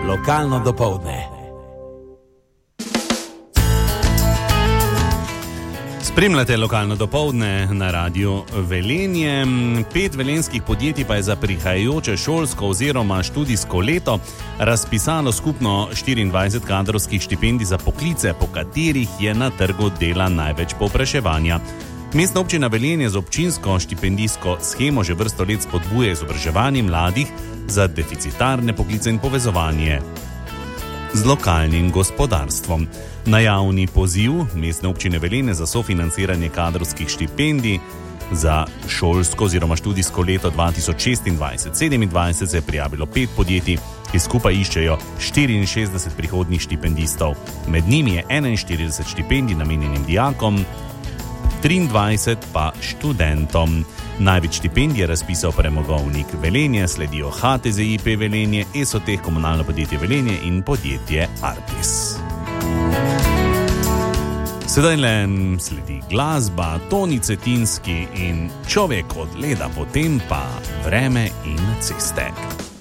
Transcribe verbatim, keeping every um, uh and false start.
Lokalno dopoldne. Spremljate lokalno dopoldne na radiju Velenje. Pet velenjskih podjetij pa je za prihajajoče šolsko oziroma študijsko leto razpisalo skupno štiriindvajset kadrovskih štipendij za poklice, po katerih je na trgu dela največ povpraševanja. Mestna občina Velenje z občinsko štipendijsko shemo že vrsto let spodbuja izobraževanje mladih za deficitarne poklice in povezovanje z lokalnim gospodarstvom. Na javni poziv Mestne občine Velenje za sofinanciranje kadrovskih štipendij za šolsko oziroma študijsko leto dva tisoč šestindvajset sedemindvajset se je prijavilo pet podjetij, ki skupaj iščejo štiriinšestdeset prihodnjih štipendistov. Med njimi je enainštirideset štipendij namenjenim dijakom, triindvajset pa študentom. Največ štipendij je razpisal Premogovnik Velenje, sledijo H T Z I P Velenje, Esoteh, Komunalno podjetje Velenje in podjetje Artis. Sedaj le sledi glasba, Toni Cetinski in Človek od leda, potem pa Vreme in ceste.